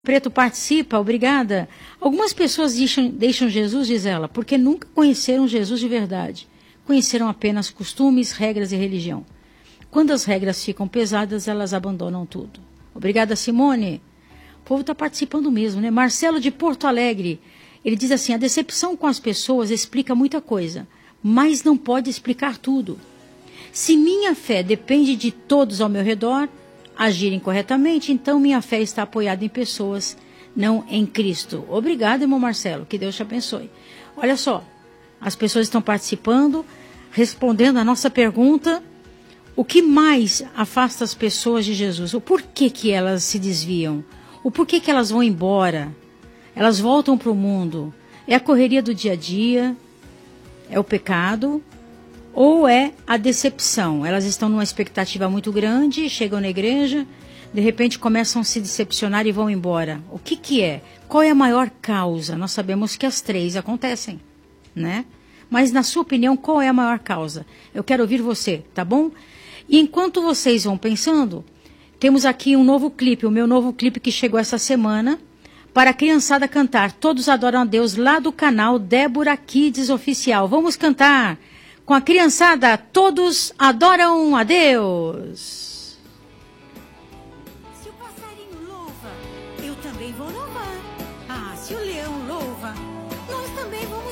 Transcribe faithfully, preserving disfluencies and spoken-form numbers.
Preto participa, obrigada. Algumas pessoas deixam, deixam Jesus, diz ela, porque nunca conheceram Jesus de verdade. Conheceram apenas costumes, regras e religião. Quando as regras ficam pesadas, elas abandonam tudo. Obrigada, Simone. O povo está participando mesmo, né? Marcelo de Porto Alegre, ele diz assim, a decepção com as pessoas explica muita coisa, mas não pode explicar tudo. Se minha fé depende de todos ao meu redor agirem corretamente, então minha fé está apoiada em pessoas, não em Cristo. Obrigado, irmão Marcelo, que Deus te abençoe. Olha só, as pessoas estão participando, respondendo a nossa pergunta, o que mais afasta as pessoas de Jesus? O porquê que elas se desviam? O porquê que elas vão embora? Elas voltam para o mundo? É a correria do dia a dia? É o pecado? Ou é a decepção? Elas estão numa expectativa muito grande, chegam na igreja, de repente começam a se decepcionar e vão embora. O que que é? Qual é a maior causa? Nós sabemos que as três acontecem, né? Mas na sua opinião, qual é a maior causa? Eu quero ouvir você, tá bom? E enquanto vocês vão pensando, temos aqui um novo clipe, o meu novo clipe que chegou essa semana, para a criançada cantar. Todos adoram a Deus, lá do canal Débora Kids Oficial. Vamos cantar! Com a criançada, todos adoram a Deus. Se o passarinho louva, eu também vou louvar. Ah, se o leão louva, nós também vamos